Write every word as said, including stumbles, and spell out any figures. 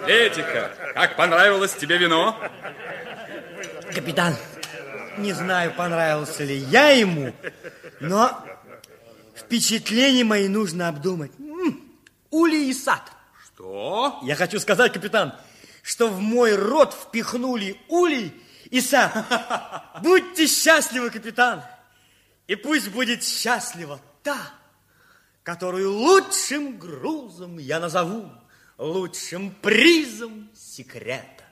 Этика, как понравилось тебе вино? Капитан, не знаю, понравился ли я ему, но впечатления мои нужно обдумать. М-м, улей и сад. Что? Я хочу сказать, капитан, что в мой рот впихнули улей и сад. Будьте счастливы, капитан, и пусть будет счастлива та, которую лучшим грузом я назову, лучшим призом секрета.